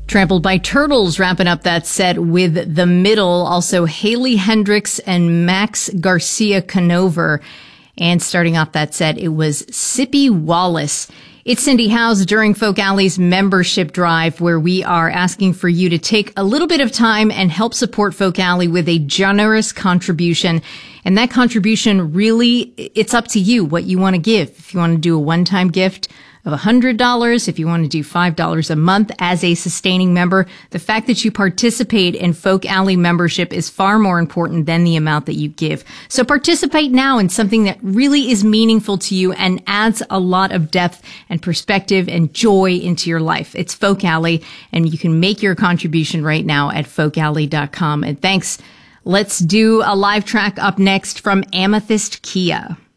Trampled by Turtles wrapping up that set with The Middle. Also Haley Hendricks and Max Garcia Canover. And starting off that set, it was Sippy Wallace. It's Cindy Howes during Folk Alley's membership drive, where we are asking for you to take a little bit of time and help support Folk Alley with a generous contribution. And that contribution really, it's up to you what you want to give. If you want to do a one-time gift of $100, if you want to do $5 a month as a sustaining member, the fact that you participate in Folk Alley membership is far more important than the amount that you give. So participate now in something that really is meaningful to you and adds a lot of depth and perspective and joy into your life. It's Folk Alley, and you can make your contribution right now at folkalley.com. And thanks. Let's do a live track up next from Amethyst Kia.